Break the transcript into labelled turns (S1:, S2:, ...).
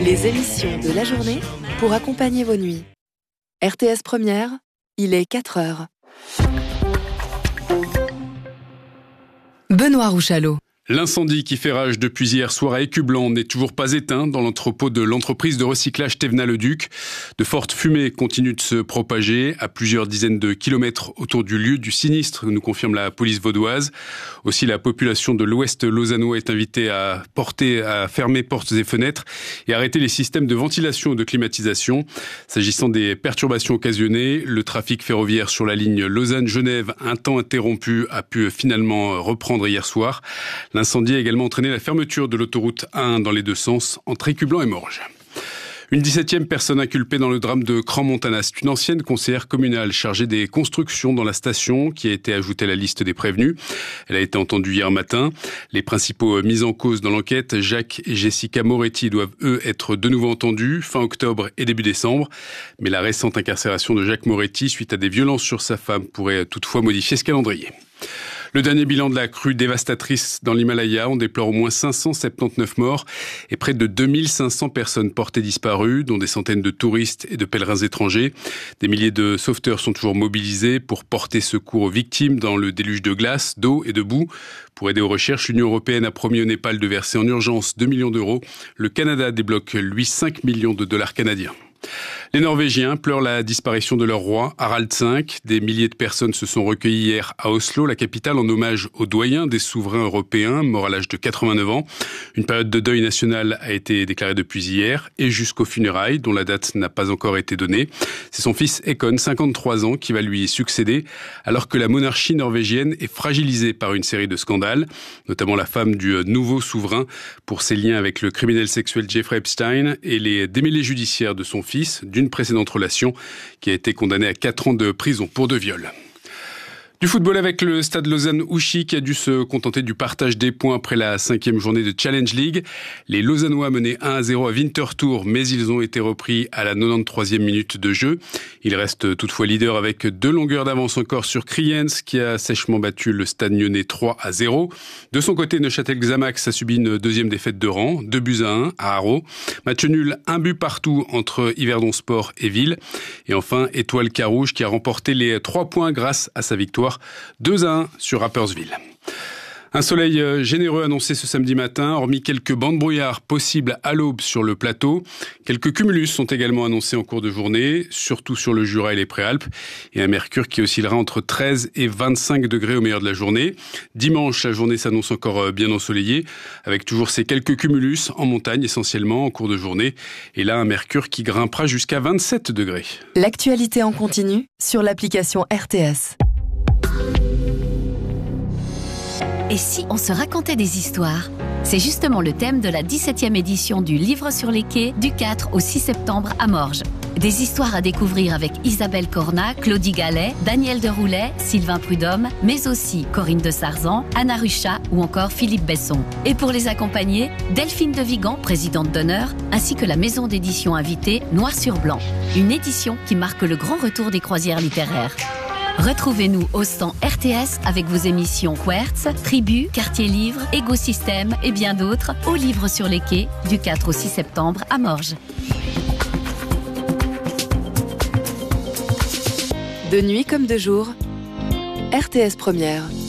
S1: Les émissions de la journée pour accompagner vos nuits. RTS Première, il est 4h. Benoît Rouchalot.
S2: L'incendie qui fait rage depuis hier soir à Écublanc n'est toujours pas éteint dans l'entrepôt de l'entreprise de recyclage Thévenat-le-Duc. De fortes fumées continuent de se propager à plusieurs dizaines de kilomètres autour du lieu du sinistre, nous confirme la police vaudoise. Aussi, la population de l'Ouest lausannois est invitée à fermer portes et fenêtres et arrêter les systèmes de ventilation ou de climatisation. S'agissant des perturbations occasionnées, le trafic ferroviaire sur la ligne Lausanne-Genève, un temps interrompu, a pu finalement reprendre hier soir. L'incendie a également entraîné la fermeture de l'autoroute A1 dans les deux sens, entre Écublanc et Morges. Une 17e personne inculpée dans le drame de Crans-Montana. C'est une ancienne conseillère communale chargée des constructions dans la station qui a été ajoutée à la liste des prévenus. Elle a été entendue hier matin. Les principaux mis en cause dans l'enquête, Jacques et Jessica Moretti, doivent eux être de nouveau entendus fin octobre et début décembre. Mais la récente incarcération de Jacques Moretti suite à des violences sur sa femme pourrait toutefois modifier ce calendrier. Le dernier bilan de la crue dévastatrice dans l'Himalaya, on déplore au moins 579 morts et près de 2500 personnes portées disparues, dont des centaines de touristes et de pèlerins étrangers. Des milliers de sauveteurs sont toujours mobilisés pour porter secours aux victimes dans le déluge de glace, d'eau et de boue. Pour aider aux recherches, l'Union européenne a promis au Népal de verser en urgence 2 millions d'euros. Le Canada débloque, lui, 5 millions de dollars canadiens. Les Norvégiens pleurent la disparition de leur roi, Harald V. Des milliers de personnes se sont recueillies hier à Oslo, la capitale, en hommage au doyen des souverains européens, mort à l'âge de 89 ans. Une période de deuil national a été déclarée depuis hier et jusqu'aux funérailles, dont la date n'a pas encore été donnée. C'est son fils Ekon, 53 ans, qui va lui succéder, alors que la monarchie norvégienne est fragilisée par une série de scandales, notamment la femme du nouveau souverain pour ses liens avec le criminel sexuel Jeffrey Epstein et les démêlés judiciaires de son fils, d'une précédente relation, qui a été condamné à 4 ans de prison pour 2 viols. Du football avec le Stade Lausanne-Ouchy qui a dû se contenter du partage des points après la 5e journée de Challenge League. Les Lausannois menaient 1-0 à Winterthur, mais ils ont été repris à la 93e minute de jeu. Ils restent toutefois leaders avec 2 longueurs d'avance encore sur Kriens qui a sèchement battu le Stade Nyonnais 3-0. De son côté, Neuchâtel-Xamax a subi une deuxième défaite de rang, 2-1 à Haro. Match nul, 1 but partout entre Yverdon Sport et Ville. Et enfin, Étoile Carouge qui a remporté les 3 points grâce à sa victoire 2-1 sur Rapperswil. Un soleil généreux annoncé ce samedi matin, hormis quelques bancs de brouillard possibles à l'aube sur le plateau. Quelques cumulus sont également annoncés en cours de journée, surtout sur le Jura et les Préalpes. Et un mercure qui oscillera entre 13 et 25 degrés au meilleur de la journée. Dimanche, la journée s'annonce encore bien ensoleillée, avec toujours ces quelques cumulus en montagne essentiellement en cours de journée. Et là, un mercure qui grimpera jusqu'à 27 degrés.
S1: L'actualité en continu sur l'application RTS.
S3: Et si on se racontait des histoires ? C'est justement le thème de la 17e édition du Livre sur les quais du 4 au 6 septembre à Morges. Des histoires à découvrir avec Isabelle Cornat, Claudie Gallet, Daniel Deroulet, Sylvain Prudhomme, mais aussi Corinne de Sarzan, Anna Ruchat ou encore Philippe Besson. Et pour les accompagner, Delphine de Vigan, présidente d'honneur, ainsi que la maison d'édition invitée Noir sur Blanc. Une édition qui marque le grand retour des croisières littéraires. Retrouvez-nous au stand RTS avec vos émissions Quertz, Tribu, Quartier Livre, Écosystème et bien d'autres au Livre sur les quais du 4 au 6 septembre à Morges.
S1: De nuit comme de jour, RTS Première.